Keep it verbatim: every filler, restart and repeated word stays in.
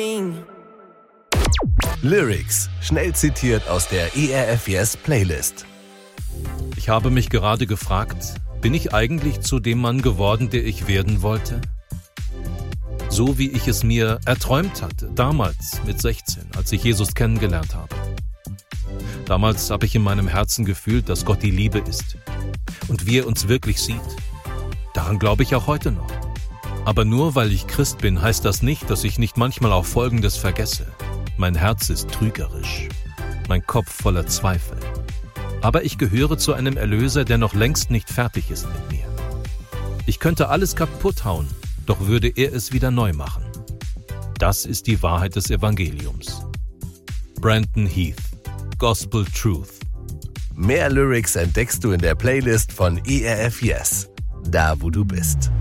Lyrics, schnell zitiert aus der E R F Yes Playlist. Ich habe mich gerade gefragt, bin ich eigentlich zu dem Mann geworden, der ich werden wollte? So wie ich es mir erträumt hatte, damals mit sechzehn, als ich Jesus kennengelernt habe. Damals habe ich in meinem Herzen gefühlt, dass Gott die Liebe ist und wie er uns wirklich sieht. Daran glaube ich auch heute noch. Aber nur weil ich Christ bin, heißt das nicht, dass ich nicht manchmal auch Folgendes vergesse. Mein Herz ist trügerisch, mein Kopf voller Zweifel. Aber ich gehöre zu einem Erlöser, der noch längst nicht fertig ist mit mir. Ich könnte alles kaputt hauen, doch würde er es wieder neu machen. Das ist die Wahrheit des Evangeliums. Brandon Heath, Gospel Truth. Mehr Lyrics entdeckst du in der Playlist von E R F Yes, da wo du bist.